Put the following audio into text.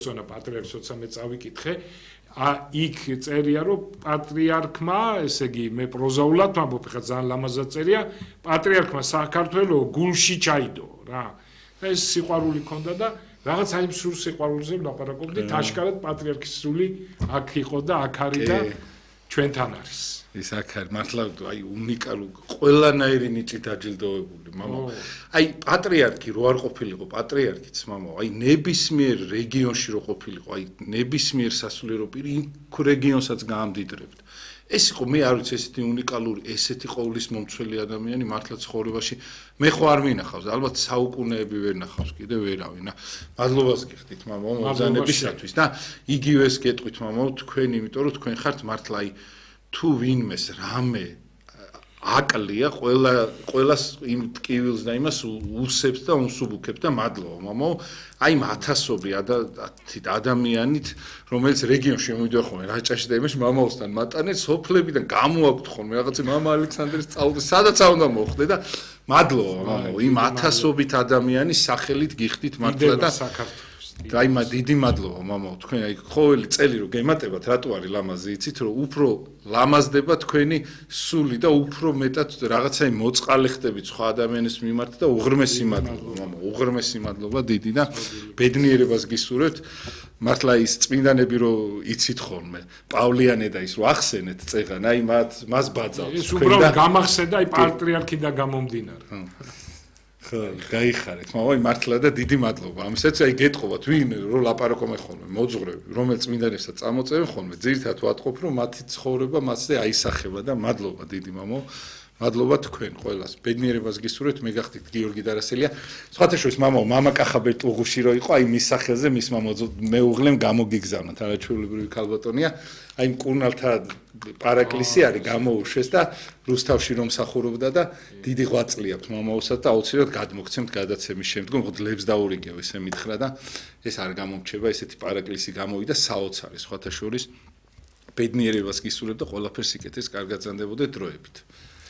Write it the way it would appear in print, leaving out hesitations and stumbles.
ზონა პატრიარქს როცა მე წავიკითხე იქ წერია რომ პატრიარქმა ესე იგი მე პროზაულად ვამბობ ხა ძალიან ლამაზად წერია პატრიარქმა საქართველოს გულში ჩაიდო რა ეს სიყვარული ქონდა და რაღაც აი სულ სიყვარულზე ვლაპარაკობდით აშკარად პატრიარქის სული აქ იყო და აქ არის და ჩვენთან არის ის აქ არის მართლა აი უნიკალური ყველანაირი ნიჭი დაჯილდოვებული მამა აი პატრიარქი რო არ ყოფილიყო პატრიარქიც მამა აი ნებისმიერ რეგიონში რო ყოფილიყო აი ნებისმიერ სასულიერო პირი იქ რეგიონსაც გაამდიდრებდა ეს იყო მე არ ვიცი ესეთი უნიკალური ესეთი ყოვლის მომცველი ადამიანი მართლა ცხოვრებაში მე ხო არ მინახავს ალბათ საუკუნეები ვერ ნახავს კიდე ვერავინ მადლობას გიხდით მამა მომზანებისათვის და იგივეს გეტყვით მამა თქვენ იმიტომ რომ თქვენ ხართ მართლა აი თუ ვინმეს რამე აკლია ყველას იმ ტკივილს და იმას უსებს და უნსუბუქებს და მადლობა მამო აი ათასობრი ადამიანით რომელიც რეგიონში მოვიდა ხოლმე რაჭაში და იმაში მამაოსთან მატანე სოფლებიდან გამოაქვთ ხოლმე რაღაცა მამა ალექსანდრის სწავლდა სადაც უნდა მოხდე და მადლობა მამო იმ ათასობით ადამიანის სახელით გიხდით მართლა და დაიმა დიდი მადლობა მამო თქვენ აი ყოველი წელი რო გემატებათ რატო არის ლამაზი იცით რომ უფრო ლამაზდება თქვენი სული და უფრო მეტად რაღაცა მოწყალე ხდებით სხვა ადამიანის მიმართ და უღრმესი მადლობა მამო უღრმესი მადლობა დიდი და ბედნიერებას გისურვებთ მართლა ის წმინდანები რო იცით ხოლმე პავლიანე და ის რო ახსენეთ წეგან აი მას ბაძავთ ის უბრალოდ გამახსენდა აი პატრიარქი და გამომდინარე გაიხარეთ მამა მართლა და დიდი მადლობა ამისაც აი გეტყობათ ვინ რო ლაპარაკობენ ხოლმე მოძღვრები რომელიც წმინდანებსაც წამოწევენ ხოლმე ძირითადად ვატყობ რომ მათი ცხოვრება მასზე აისახება და მადლობა დიდი მამო მადლობა თქვენ ყველას ბედნიერებას გისურვებთ მე გახდით გიორგი დარასელია სხვათა შორის მამაო მამა კახაბერ ტუღუში რო იყო აი მის სახელზე მისმა მეუღლემ გამოგიგზავნა თანაჩვეულებრივი ქალბატონია აი მკურნალთა პარაკლისი არის გამოუშვეს და რუსთავში რომ მსახურობდა და დიდი ღვაწლი აქვს მამაოსაც და აუცილებლად გადმოგცემთ გადაცემის შემდგომ ღლებს დაურიგევ ესე მითხრა და ეს არ გამომრჩება ესეთი პარაკლისი გამოვიდა საოცარი სხვათა შორის ბედნიერებას გისურვებთ და ყველაფერს იკეთეს კარგად ზანდებოდეთ დროებით